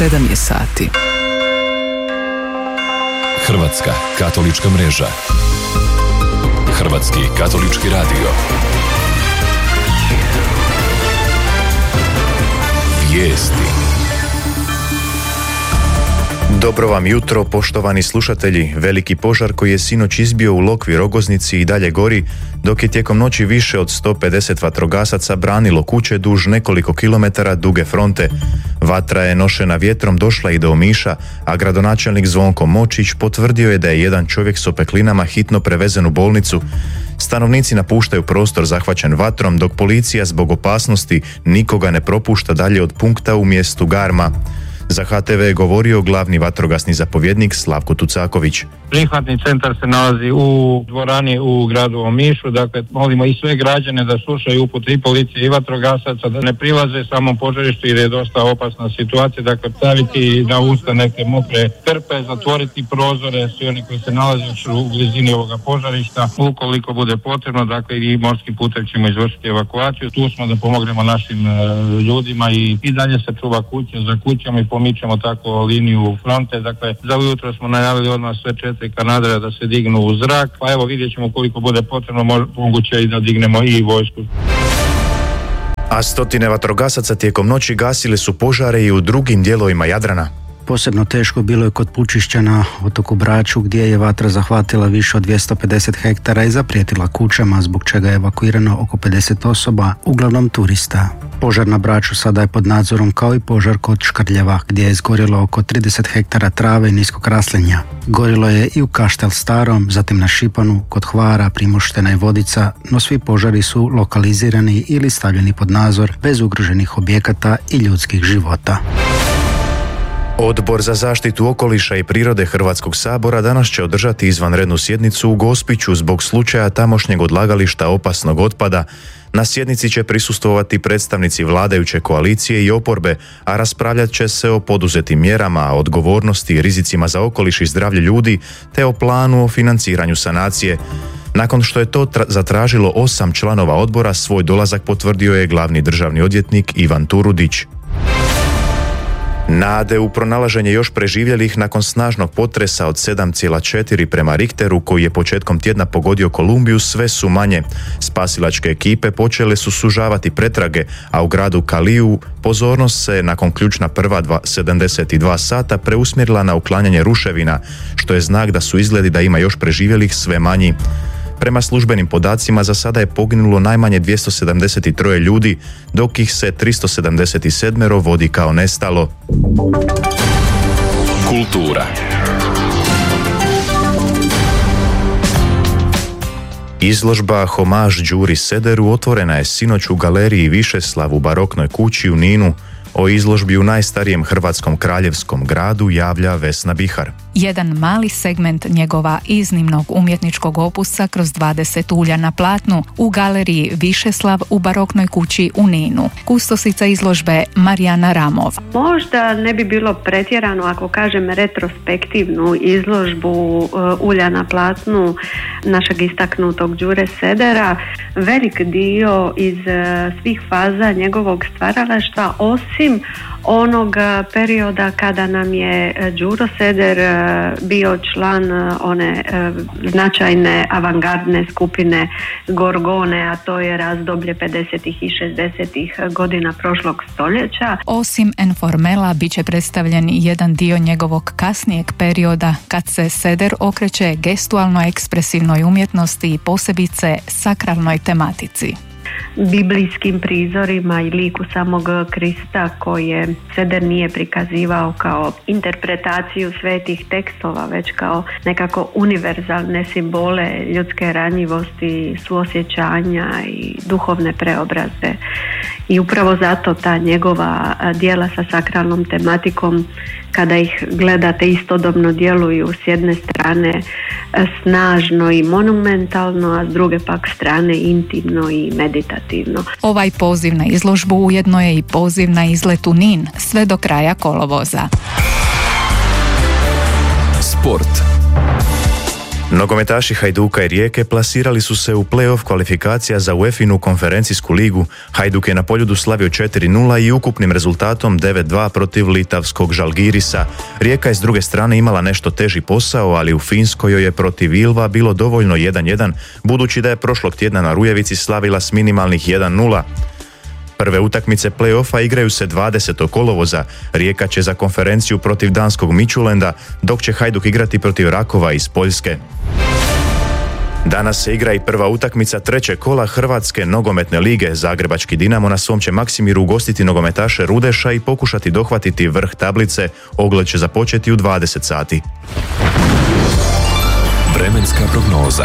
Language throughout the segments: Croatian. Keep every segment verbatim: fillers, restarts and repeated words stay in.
sedam je sati. Hrvatska katolička mreža. Hrvatski katolički radio. Vijesti. Dobro vam jutro, poštovani slušatelji. Veliki požar koji je sinoć izbio u Lokvi Rogoznici i dalje gori, dok je tijekom noći više od sto pedeset vatrogasaca branilo kuće duž nekoliko kilometara duge fronte. Vatra je nošena vjetrom došla i do Omiša, a gradonačelnik Zvonko Močić potvrdio je da je jedan čovjek s opeklinama hitno prevezen u bolnicu. Stanovnici napuštaju prostor zahvaćen vatrom, dok policija zbog opasnosti nikoga ne propušta dalje od punkta u mjestu Garma. Za H T V je govorio glavni vatrogasni zapovjednik Slavko Tucaković. Prihvatni centar se nalazi u dvorani u gradu Omišu, dakle molimo i sve građane da slušaju upute i policije i vatrogasaca, da ne prilaze samom požarištu jer je dosta opasna situacija, dakle staviti na usta neke mokre krpe, zatvoriti prozore, svi oni koji se nalaze u blizini ovoga požarišta. Ukoliko bude potrebno, dakle i morskim putem ćemo izvršiti evakuaciju. Tu smo da pomognemo našim uh, ljudima i, i dalje se čuva kuća za kućama i pomičemo tako liniju fronte. Dakle, za ujutro smo najavili odmah sve četiri kanadera da se dignu u zrak, pa evo vidjet ćemo koliko bude potrebno, moguće i da dignemo i vojsku. A stotine vatrogasaca tijekom noći gasili su požare i u drugim dijelovima Jadrana. Posebno teško bilo je kod Pučišća na otoku Braču, gdje je vatra zahvatila više od dvjesto pedeset hektara i zaprijetila kućama, zbog čega je evakuirano oko pedeset osoba, uglavnom turista. Požar na Braču sada je pod nadzorom kao i požar kod Škrljeva, gdje je izgorjelo oko trideset hektara trave i niskog raslinja. Gorilo je i u Kaštel Starom, zatim na Šipanu, kod Hvara, Primoštena i Vodica, no svi požari su lokalizirani ili stavljeni pod nadzor bez ugroženih objekata i ljudskih života. Odbor za zaštitu okoliša i prirode Hrvatskog sabora danas će održati izvanrednu sjednicu u Gospiću zbog slučaja tamošnjeg odlagališta opasnog otpada. Na sjednici će prisustvovati predstavnici vladajuće koalicije i oporbe, a raspravljat će se o poduzetim mjerama, odgovornosti i rizicima za okoliš i zdravlje ljudi, te o planu o financiranju sanacije. Nakon što je to tra- zatražilo osam članova odbora, svoj dolazak potvrdio je glavni državni odvjetnik Ivan Turudić. Nade u pronalaženje još preživjelih nakon snažnog potresa od sedam zarez četiri prema Richteru koji je početkom tjedna pogodio Kolumbiju sve su manje. Spasilačke ekipe počele su sužavati pretrage, a u gradu Kaliju pozornost se nakon ključna prva dva, sedamdeset dva sata preusmjerila na uklanjanje ruševina, što je znak da su izgledi da ima još preživjelih sve manji. Prema službenim podacima za sada je poginulo najmanje dvjesto sedamdeset tri ljudi, dok ih se tristo sedamdeset sedam vodi kao nestalo. Kultura. Izložba Homaž Đuri Sederu otvorena je sinoć u galeriji Višeslav u baroknoj kući u Ninu. O izložbi u najstarijem hrvatskom kraljevskom gradu javlja Vesna Bihar. Jedan mali segment njegova iznimnog umjetničkog opusa kroz dvadeset ulja na platnu u galeriji Višeslav u baroknoj kući u Ninu. Kustosica izložbe Marijana Ramov. Možda ne bi bilo pretjerano ako kažem retrospektivnu izložbu uh, ulja na platnu našeg istaknutog Đure Sedera. Velik dio iz uh, svih faza njegovog stvaralaštva, osim onog perioda kada nam je Đuro Seder bio član one značajne avangardne skupine Gorgone, a to je razdoblje pedesetih i šezdesetih godina prošlog stoljeća. Osim Enformela bit će predstavljen jedan dio njegovog kasnijeg perioda kad se Seder okreće gestualno ekspresivnoj umjetnosti i posebice sakralnoj tematici. Biblijskim prizorima i liku samog Krista koje Seder nije prikazivao kao interpretaciju svetih tekstova, već kao nekako univerzalne simbole ljudske ranjivosti, suosjećanja i duhovne preobraze. I upravo zato ta njegova djela sa sakralnom tematikom, kada ih gledate, istodobno djeluju s jedne strane snažno i monumentalno, a s druge pak strane intimno i meditativno. Ovaj poziv na izložbu ujedno je i poziv na izlet u Nin sve do kraja kolovoza. Sport. Nogometaši Hajduka i Rijeke plasirali su se u play-off kvalifikacija za UEFA-inu konferencijsku ligu. Hajduk je na Poljudu slavio četiri nula i ukupnim rezultatom devet dva protiv litavskog Žalgirisa. Rijeka je s druge strane imala nešto teži posao, ali u Finskoj joj je protiv Ilva bilo dovoljno jedan jedan, budući da je prošlog tjedna na Rujevici slavila s minimalnih jedan nula. Prve utakmice play-offa igraju se dvadesetog kolovoza. Rijeka će za konferenciju protiv danskog Midtjylanda, dok će Hajduk igrati protiv Rakova iz Poljske. Danas se igra i prva utakmica trećeg kola Hrvatske nogometne lige. Zagrebački Dinamo na svom će Maksimiru ugostiti nogometaše Rudeša i pokušati dohvatiti vrh tablice. Ogled će započeti u dvadeset sati. Vremenska prognoza.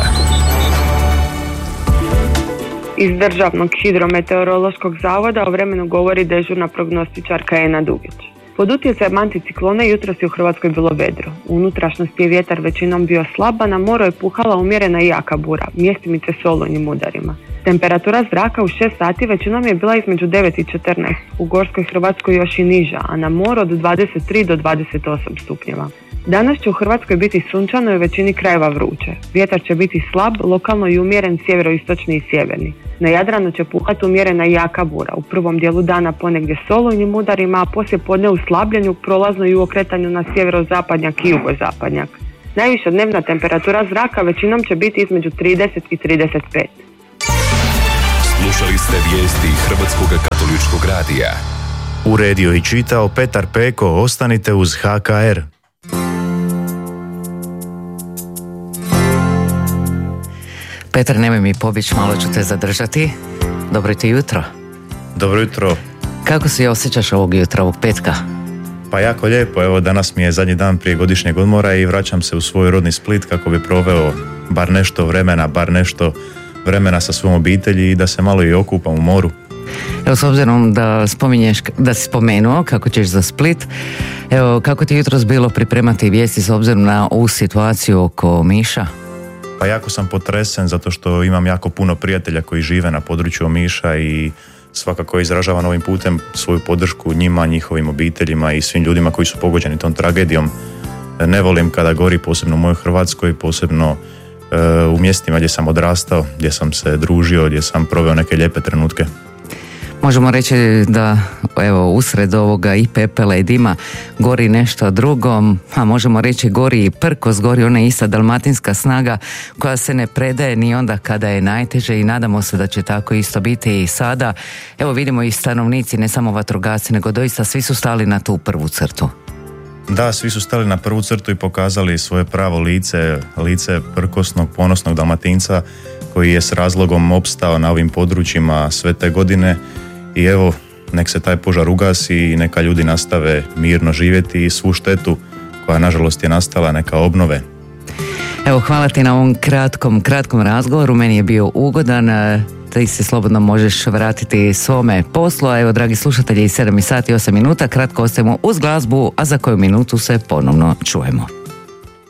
Iz Državnog hidrometeorološkog zavoda o vremenu govori dežurna prognostičarka Ena Dugić. Pod utjecajem anticiklona jutros je u Hrvatskoj bilo vedro. U unutrašnjosti je vjetar većinom bio slab, a na moru je puhala umjerena i jaka bura, mjestimice s olujnim udarima. Temperatura zraka u šest sati većinom je bila između devet i četrnaest, u Gorskoj Hrvatskoj još i niža, a na moru od dvadeset tri do dvadeset osam stupnjeva. Danas će u Hrvatskoj biti sunčano i u većini krajeva vruće. Vjetar će biti slab, lokalno i umjeren sjeveroistočni i sjeverni. Na Jadranu će puhati umjerena i jaka bura. U prvom dijelu dana ponegdje s olujnim udarima, a poslije podne u slabljenju, prolazno i u okretanju na sjeverozapadnjak i jugozapadnjak. Najviša dnevna temperatura zraka većinom će biti između trideset i trideset pet. Slušali ste vijesti Hrvatskog katoličkog radija. Uredio i čitao Petar Peko. Ostanite uz H K R. Petar, nemoj mi pobjeći, malo ću te zadržati. Dobro ti jutro. Dobro jutro. Kako se osjećaš ovog jutra, ovog petka? Pa jako lijepo, evo danas mi je zadnji dan prije godišnjeg odmora i vraćam se u svoj rodni Split kako bi proveo bar nešto vremena, bar nešto vremena sa svojom obitelji i da se malo i okupam u moru. Evo, s obzirom da spominješ, da si spomenuo kako ćeš za Split, evo, kako ti jutros bilo pripremati vijesti s obzirom na ovu situaciju oko Omiša? Pa jako sam potresen zato što imam jako puno prijatelja koji žive na području Omiša i svakako izražavam ovim putem svoju podršku njima, njihovim obiteljima i svim ljudima koji su pogođeni tom tragedijom. Ne volim kada gori, posebno u mojoj Hrvatskoj, posebno e, u mjestima gdje sam odrastao, gdje sam se družio, gdje sam proveo neke lijepe trenutke. Možemo reći da evo usred ovoga i pepela i dima gori nešto drugo, a možemo reći gori i prkos, gori ona ista dalmatinska snaga koja se ne predaje ni onda kada je najteže i nadamo se da će tako isto biti i sada. Evo vidimo i stanovnici, ne samo vatrogasci, nego doista svi su stali na tu prvu crtu. Da, svi su stali na prvu crtu i pokazali svoje pravo lice, lice prkosnog, ponosnog Dalmatinca koji je s razlogom opstao na ovim područjima sve te godine. I evo, nek se taj požar ugasi i neka ljudi nastave mirno živjeti i svu štetu koja nažalost je nastala neka obnove. Evo, hvala ti na ovom kratkom, kratkom razgovoru, meni je bio ugodan, ti se slobodno možeš vratiti svome poslu, a evo, dragi slušatelji, sedam sati i osam minuta, kratko ostajemo uz glazbu, a za koju minutu se ponovno čujemo.